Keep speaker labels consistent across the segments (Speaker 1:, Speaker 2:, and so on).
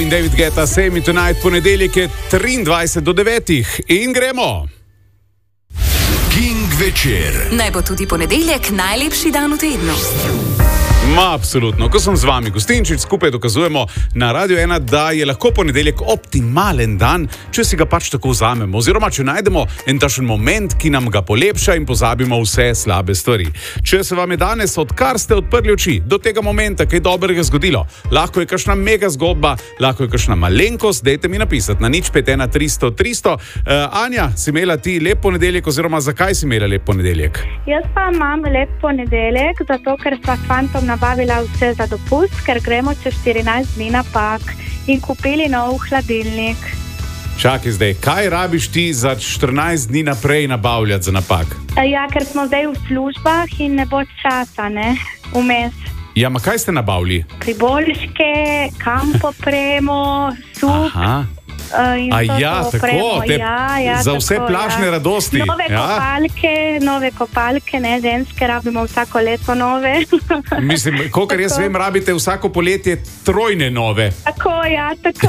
Speaker 1: in David Guetta, Save Me Tonight, ponedeljek je 23 do 9 in gremo.
Speaker 2: King večer.
Speaker 3: Naj bo tudi ponedeljek najlepši dan v tednu.
Speaker 1: Absolutno. Ko sem z vami, Gostinčič, skupaj dokazujemo na Radio 1, da je lahko ponedeljek optimalen dan, če si ga pač tako vzamemo. Oziroma, če najdemo en takšen moment, ki nam ga polepša in pozabimo vse slabe stvari. Če se vam je danes, odkar ste odprli oči, do tega momenta kaj dobrega zgodilo, lahko je kakšna mega zgodba, lahko je kakšna malenkost, dajte mi napisati na 051 300 300. Anja, si imela ti lep ponedeljek, oziroma zakaj si imela lep ponedeljek?
Speaker 4: Jaz pa imam lep ponedeljek, zato ker sva s fantom nabavila vse za dopust, ker gremo čez 14 dni na Pag in kupili nov hladilnik.
Speaker 1: Čakaj zdaj, kaj rabiš ti za 14 dni naprej nabavljati za na Pag?
Speaker 4: Ja, ker smo zdaj v službah in ne bo časa, ne, vmes.
Speaker 1: Ja, ma kaj ste nabavili?
Speaker 4: Priboljške, kampopremo, sup.
Speaker 1: Aha. Tako, za vse plažne radosti.
Speaker 4: Nove kopalke, ne, ženske rabimo vsako leto nove.
Speaker 1: Mislim, kolikor jaz vem, rabite vsako poletje trojne nove.
Speaker 4: Tako, ja, tako.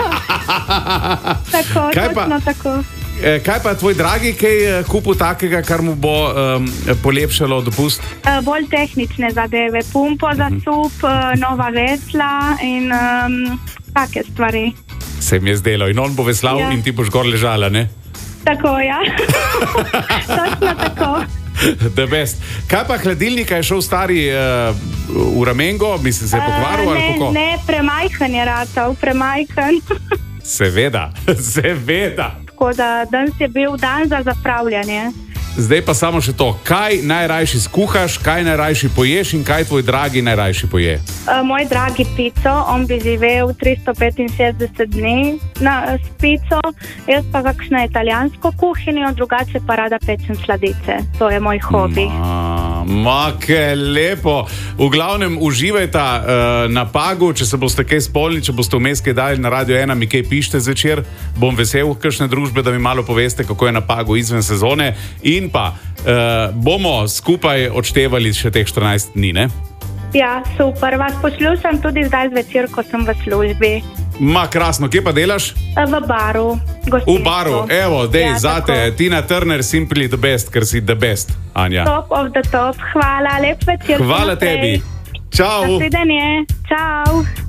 Speaker 4: Tako.
Speaker 1: Kaj pa tvoj dragi, kaj kupil takega, kar mu bo polepšalo dopust?
Speaker 4: Bolj tehnične zadeve, pumpo za sup, nova vesla in take stvari.
Speaker 1: Se mi je zdelo. In on bo veslal, ja. In ti boš gor ležala, ne?
Speaker 4: Tako, ja. Točno tako.
Speaker 1: The best. Kaj pa hladilnika, je šel stari v ramengo? Mislim, se je pokvaril ali kako?
Speaker 4: Ne, premajhen je ratal, premajhen.
Speaker 1: Seveda.
Speaker 4: Tako da danes je bil dan za zapravljanje.
Speaker 1: Zdaj pa samo še to, kaj najrajši skuhaš, kaj najrajši poješ in kaj tvoj dragi najrajši poje?
Speaker 4: Moj dragi pico, on bi živel 365 dni s pico, jaz pa kakšno italijansko kuhinjo, drugače pa rada pečem sladice. To je moj hobi.
Speaker 1: Kaj lepo. V glavnem uživajta na Pagu, če se boste kaj spolni, če boste vmes kaj dali na Radio 1, mi kaj pišite zvečer, bom vesel kakšne družbe, da mi malo poveste, kako je na Pagu izven sezone. In pa bomo skupaj odštevali še teh 14 dni, ne?
Speaker 4: Ja, super. Vas poslušam tudi zdaj zvečer, ko sem v službi.
Speaker 1: Krasno. Kje pa delaš?
Speaker 4: V baru.
Speaker 1: V baru. Evo, dej, zate. Tina Turner, simply the best, ker si the best, Anja.
Speaker 4: Top of the top. Hvala. Lep večer.
Speaker 1: Hvala tebi. Čau.
Speaker 4: Nasvidenje. Čau.